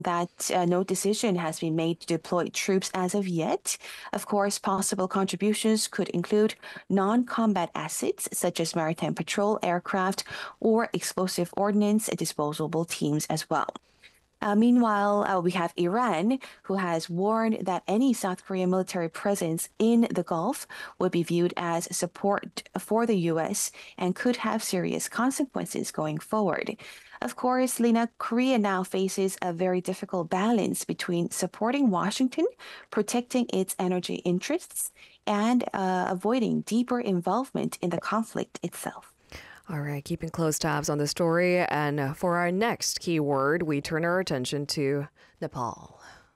that no decision has been made to deploy troops as of yet. Of course, possible contributions could include non-combat assets such as maritime patrol aircraft or explosive ordnance disposable teams as well. Meanwhile, we have Iran, who has warned that any South Korean military presence in the Gulf would be viewed as support for the U.S. and could have serious consequences going forward. Of course, Lena, Korea now faces a very difficult balance between supporting Washington, protecting its energy interests, and avoiding deeper involvement in the conflict itself. All right, keeping close tabs on the story. And for our next keyword, we turn our attention to Nepal.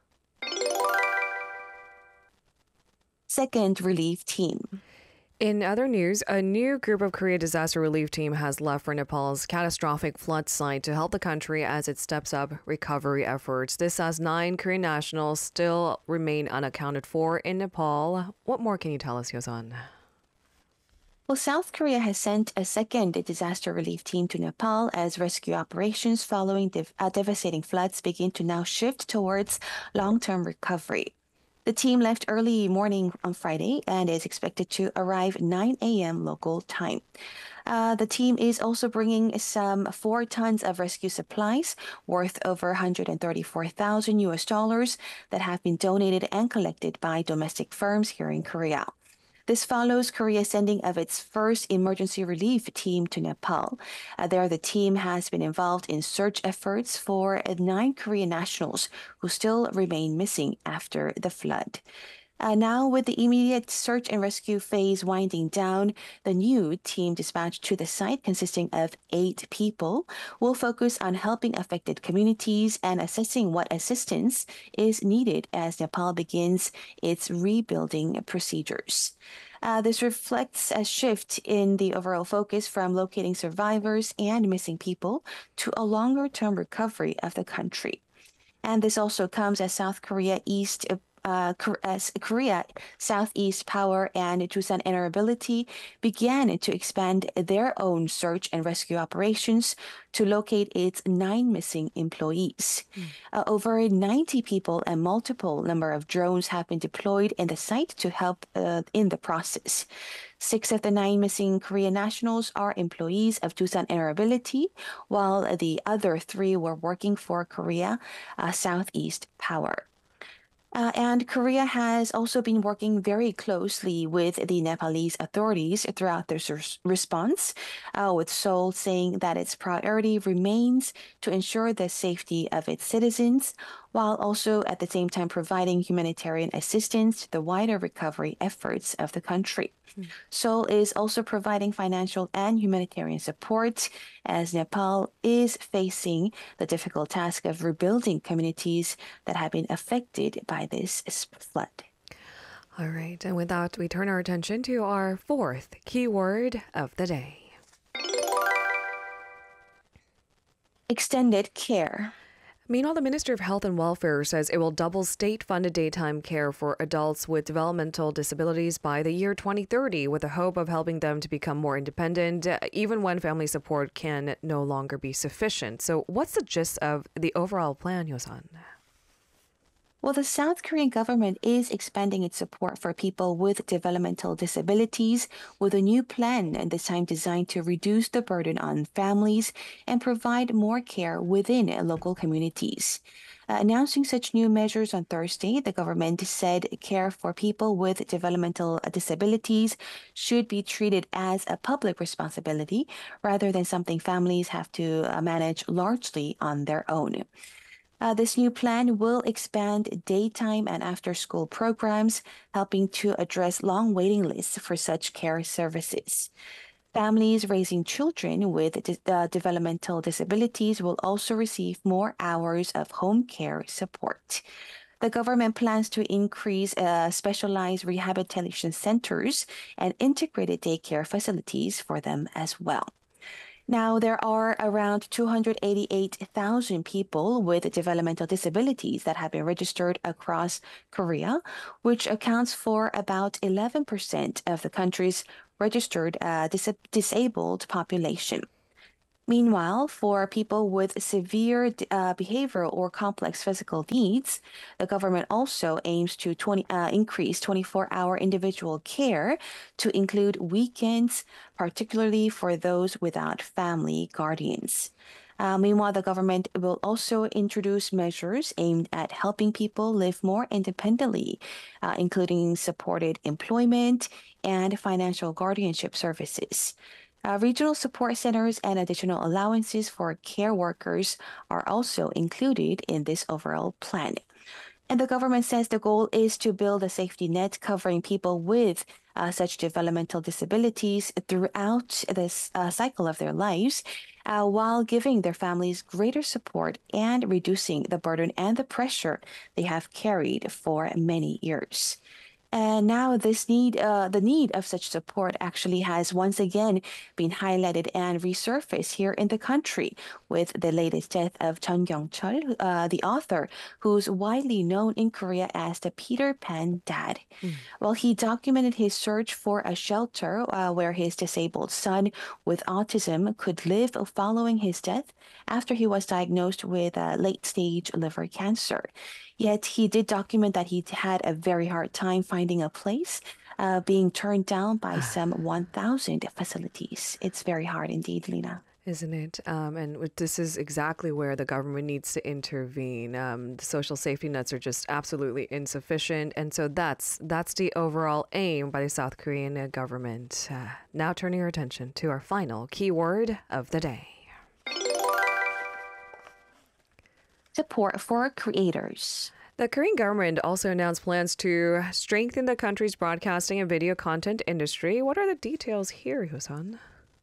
Second relief team. In other news, a new group of Korea disaster relief team has left for Nepal's catastrophic flood site to help the country as it steps up recovery efforts. This as 9 Korean nationals still remain unaccounted for in Nepal. What more can you tell us, Yosan? Well, South Korea has sent a second disaster relief team to Nepal as rescue operations following devastating floods begin to now shift towards long-term recovery. The team left early morning on Friday and is expected to arrive 9 a.m. local time. The team is also bringing some 4 tons of rescue supplies worth over 134,000 US dollars that have been donated and collected by domestic firms here in Korea. This follows Korea's sending of its first emergency relief team to Nepal. There, the team has been involved in search efforts for 9 Korean nationals who still remain missing after the flood. Now, with the immediate search and rescue phase winding down, the new team dispatched to the site, consisting of 8 people, will focus on helping affected communities and assessing what assistance is needed as Nepal begins its rebuilding procedures. This reflects a shift in the overall focus from locating survivors and missing people to a longer term recovery of the country. And this also comes as Korea Southeast Power and Tusan Air Ability began to expand their own search and rescue operations to locate its 9 missing employees. Over 90 people and multiple number of drones have been deployed in the site to help in the process. 6 of the 9 missing Korean nationals are employees of Tusan Air Ability, while the other 3 were working for Korea Southeast Power. And Korea has also been working very closely with the Nepalese authorities throughout their response, with Seoul saying that its priority remains to ensure the safety of its citizens, while also at the same time providing humanitarian assistance to the wider recovery efforts of the country. Seoul is also providing financial and humanitarian support as Nepal is facing the difficult task of rebuilding communities that have been affected by this flood. All right, and with that, we turn our attention to our fourth keyword of the day. Extended care. Meanwhile, the Ministry of Health and Welfare says it will double state-funded daytime care for adults with developmental disabilities by the year 2030, with the hope of helping them to become more independent, even when family support can no longer be sufficient. So what's the gist of the overall plan, Yosan? Well, the South Korean government is expanding its support for people with developmental disabilities with a new plan, and this time designed to reduce the burden on families and provide more care within local communities. Announcing such new measures on Thursday, the government said care for people with developmental disabilities should be treated as a public responsibility rather than something families have to manage largely on their own. This new plan will expand daytime and after-school programs, helping to address long waiting lists for such care services. Families raising children with developmental disabilities will also receive more hours of home care support. The government plans to increase specialized rehabilitation centers and integrated daycare facilities for them as well. Now, there are around 288,000 people with developmental disabilities that have been registered across Korea, which accounts for about 11% of the country's registered disabled population. Meanwhile, for people with severe behavioral or complex physical needs, the government also aims to increase 24-hour individual care to include weekends, particularly for those without family guardians. Meanwhile, the government will also introduce measures aimed at helping people live more independently, including supported employment and financial guardianship services. Regional support centers and additional allowances for care workers are also included in this overall plan. And the government says the goal is to build a safety net covering people with such developmental disabilities throughout this cycle of their lives, while giving their families greater support and reducing the burden and the pressure they have carried for many years. And now the need of such support actually has once again been highlighted and resurfaced here in the country with the latest death of Chun Kyung-chul, the author, who's widely known in Korea as the Peter Pan Dad. Well, he documented his search for a shelter where his disabled son with autism could live following his death after he was diagnosed with late-stage liver cancer. Yet he did document that he had a very hard time finding a place, being turned down by some 1,000 facilities. It's very hard indeed, Lena. Isn't it? This is exactly where the government needs to intervene. The social safety nets are just absolutely insufficient. And so that's the overall aim by the South Korean government. Now turning our attention to our final keyword of the day. Support for creators. The Korean government also announced plans to strengthen the country's broadcasting and video content industry. What are the details here, Hyo-sun?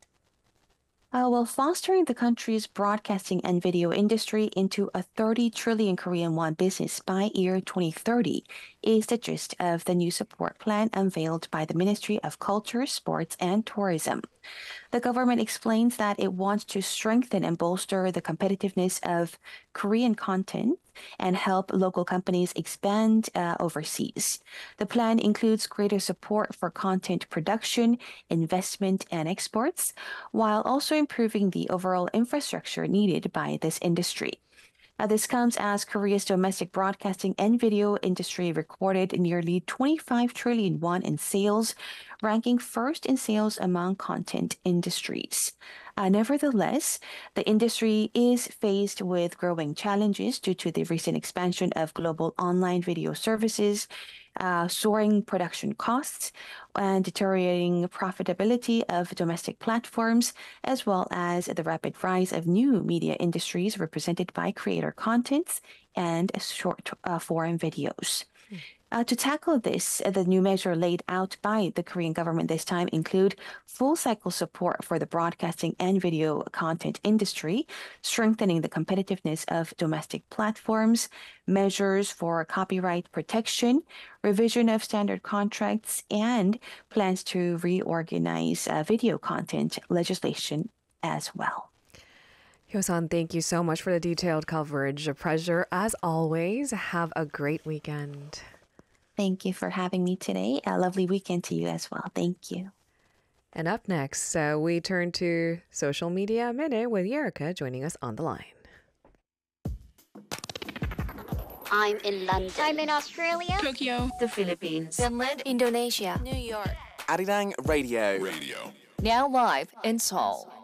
Well, fostering the country's broadcasting and video industry into a 30 trillion Korean won business by year 2030 is the gist of the new support plan unveiled by the Ministry of Culture, Sports, and Tourism. The government explains that it wants to strengthen and bolster the competitiveness of Korean content and help local companies expand overseas. The plan includes greater support for content production, investment, and exports, while also improving the overall infrastructure needed by this industry. This comes as Korea's domestic broadcasting and video industry recorded nearly 25 trillion won in sales, ranking first in sales among content industries. Nevertheless, the industry is faced with growing challenges due to the recent expansion of global online video services, soaring production costs, and deteriorating profitability of domestic platforms, as well as the rapid rise of new media industries represented by creator contents and short form videos. To tackle this, the new measure laid out by the Korean government this time include full cycle support for the broadcasting and video content industry, strengthening the competitiveness of domestic platforms, measures for copyright protection, revision of standard contracts, and plans to reorganize video content legislation as well. Hyo-sun, thank you so much for the detailed coverage. A pleasure as always. Have a great weekend. Thank you for having me today. A lovely weekend to you as well. Thank you. And up next, we turn to Social Media Minute with Yerika joining us on the line. I'm in London. I'm in Australia. Tokyo. The Philippines. Finland. Indonesia. New York. Arirang Radio. Now live in Seoul.